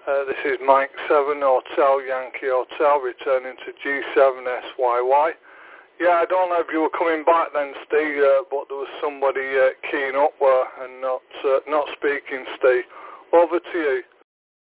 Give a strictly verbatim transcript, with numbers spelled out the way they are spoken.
Uh, this is Mike seven Hotel Yankee Hotel returning to G seven S Y Y. Yeah, I don't know if you were coming back then, Steve, uh, but there was somebody uh, keying up there and not uh, not speaking, Steve. Over to you.